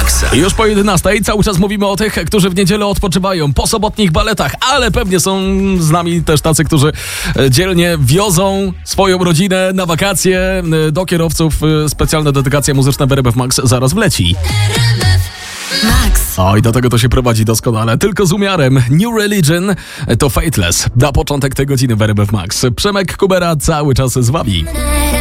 Maxa. Już po 11 cały czas mówimy o tych, którzy w niedzielę odpoczywają po sobotnich baletach, ale pewnie są z nami też tacy, którzy dzielnie wiozą swoją rodzinę na wakacje. Do kierowców specjalna dedykacja muzyczna w RMF Max zaraz wleci. Max. Oj, do tego to się prowadzi doskonale, tylko z umiarem. New Religion to Fateless. Na początek tej godziny w RMF Max. Przemek Kubera cały czas z wami.